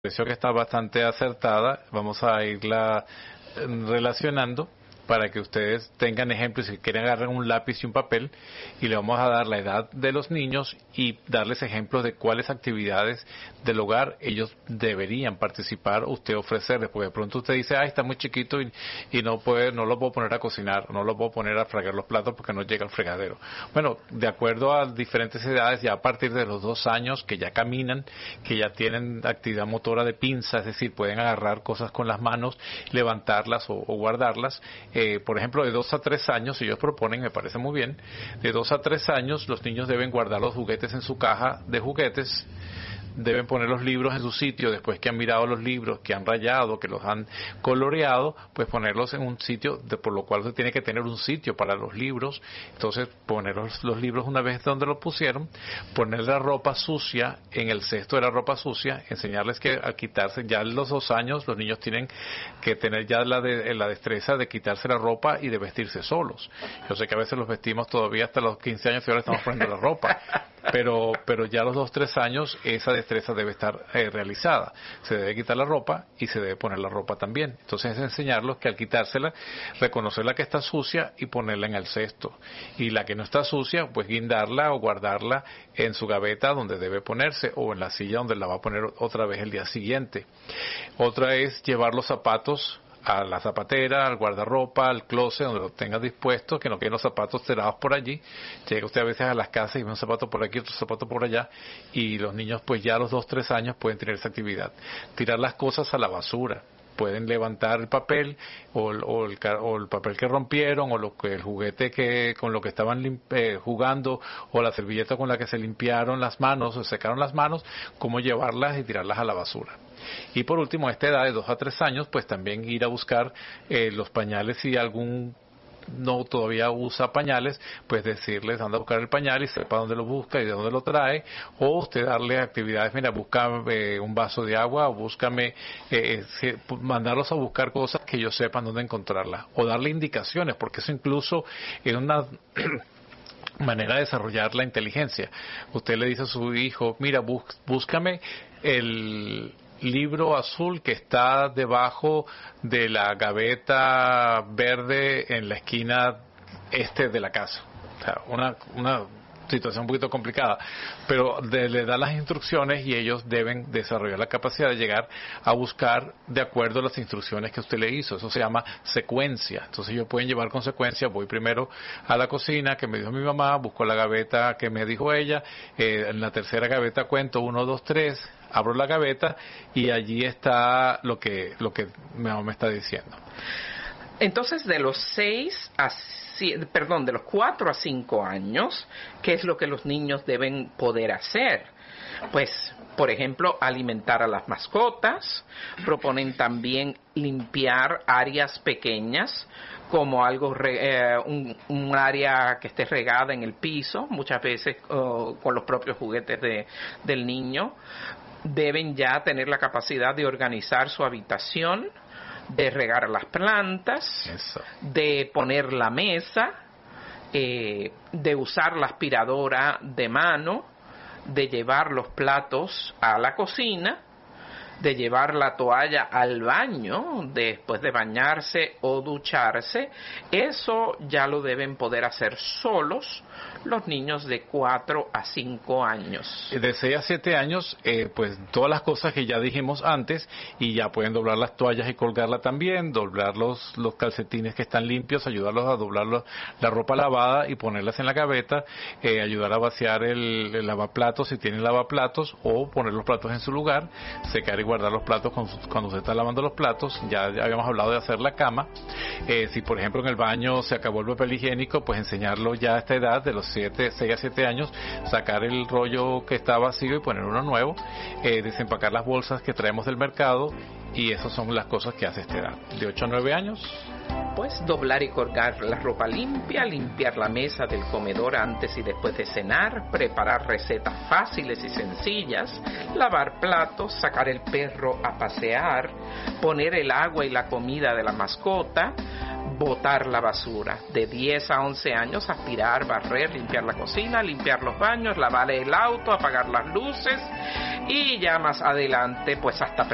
pareció que está bastante acertada. Vamos a irla relacionando para que ustedes tengan ejemplos. Si quieren, agarrar un lápiz y un papel y le vamos a dar la edad de los niños y darles ejemplos de cuáles actividades del hogar ellos deberían participar, usted ofrecerles, porque de pronto usted dice, está muy chiquito y no lo puedo poner a cocinar, no lo puedo poner a fregar los platos porque no llega al fregadero. Bueno, de acuerdo a diferentes edades, ya a partir de los 2 años, que ya caminan, que ya tienen actividad motora de pinza, es decir, pueden agarrar cosas con las manos, levantarlas o guardarlas. Por ejemplo, de 2 a 3 años, ellos proponen, me parece muy bien, de 2 a 3 años los niños deben guardar los juguetes en su caja de juguetes, deben poner los libros en su sitio, después que han mirado los libros, que han rayado, que los han coloreado, pues ponerlos en un sitio, por lo cual se tiene que tener un sitio para los libros. Entonces poner los libros una vez donde los pusieron, poner la ropa sucia en el cesto de la ropa sucia, enseñarles que al quitarse, ya a los 2 años los niños tienen que tener ya la destreza de quitarse la ropa y de vestirse solos. Yo sé que a veces los vestimos todavía hasta los 15 años y ahora estamos poniendo la ropa, pero ya a los 2-3 años esa destreza debe estar realizada. Se debe quitar la ropa y se debe poner la ropa también. Entonces es enseñarlos que al quitársela, reconocer la que está sucia y ponerla en el cesto. Y la que no está sucia, pues guindarla o guardarla en su gaveta donde debe ponerse, o en la silla donde la va a poner otra vez el día siguiente. Otra es llevar los zapatos a la zapatera, al guardarropa, al closet, donde los tenga dispuestos, que no queden los zapatos tirados por allí. Llega usted a veces a las casas y ve un zapato por aquí, otro zapato por allá, y los niños pues ya a los 2-3 años pueden tener esa actividad. Tirar las cosas a la basura. Pueden levantar el papel o el papel que rompieron, o el juguete con lo que estaban jugando, o la servilleta con la que se limpiaron las manos o secaron las manos, cómo llevarlas y tirarlas a la basura. Y por último, a esta edad de 2 a 3 años, pues también ir a buscar los pañales. Si algún no todavía usa pañales, pues decirles, anda a buscar el pañal y sepa dónde lo busca y de dónde lo trae, o usted darle actividades, mira, busca un vaso de agua, o búscame, mandarlos a buscar cosas que ellos sepan dónde encontrarlas, o darle indicaciones, porque eso incluso es una manera de desarrollar la inteligencia. Usted le dice a su hijo, mira, búscame el libro azul que está debajo de la gaveta verde en la esquina de la casa. O sea, una situación un poquito complicada, pero le da las instrucciones y ellos deben desarrollar la capacidad de llegar a buscar de acuerdo a las instrucciones que usted le hizo. Eso se llama secuencia. Entonces ellos pueden llevar consecuencia. Voy primero a la cocina que me dijo mi mamá, busco la gaveta que me dijo ella, en la tercera gaveta cuento 1, 2, 3, abro la gaveta y allí está lo que mi mamá me está diciendo. Entonces, de los 4 a 5 años, ¿qué es lo que los niños deben poder hacer? Pues, por ejemplo, alimentar a las mascotas. Proponen también limpiar áreas pequeñas, como un área que esté regada en el piso, muchas veces con los propios juguetes del niño. Deben ya tener la capacidad de organizar su habitación, de regar las plantas, Eso, de poner la mesa, de usar la aspiradora de mano, de llevar los platos a la cocina, de llevar la toalla al baño después de bañarse o ducharse. Eso ya lo deben poder hacer solos los niños de 4 a 5 años. De 6 a 7 años, pues todas las cosas que ya dijimos antes, y ya pueden doblar las toallas y colgarla también, doblar los calcetines que están limpios, ayudarlos a doblar la ropa lavada y ponerlas en la gaveta, ayudar a vaciar el lavaplatos si tienen lavaplatos, o poner los platos en su lugar, secar y guardar los platos cuando se está lavando los platos. Ya habíamos hablado de hacer la cama. Si por ejemplo en el baño se acabó el papel higiénico, pues enseñarlo ya a esta edad, de los 6 a 7 años, sacar el rollo que está vacío y poner uno nuevo, desempacar las bolsas que traemos del mercado, y esas son las cosas que hace esta edad. De 8 a 9 años, Pues doblar y colgar la ropa limpia, limpiar la mesa del comedor antes y después de cenar, preparar recetas fáciles y sencillas, lavar platos, sacar el perro a pasear, poner el agua y la comida de la mascota, botar la basura. De 10 a 11 años, aspirar, barrer, limpiar la cocina, limpiar los baños, lavar el auto, apagar las luces, y ya más adelante, pues hasta